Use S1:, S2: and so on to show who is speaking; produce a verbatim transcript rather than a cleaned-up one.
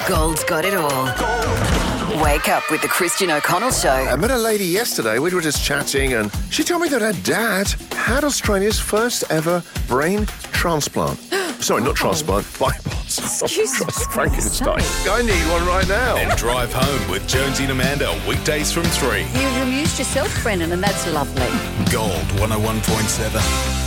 S1: Gold's got it all. Wake up with the Christian O'Connell Show.
S2: I met a lady yesterday. We were just chatting, and she told me that her dad had Australia's first ever brain transplant. Sorry, not transplant, bypass.
S1: Excuse me.
S2: Frankenstein. I need one right now.
S3: And Drive Home with Jonesy and Amanda, weekdays from three.
S1: You've amused yourself, Brennan, and that's lovely.
S3: Gold one oh one point seven.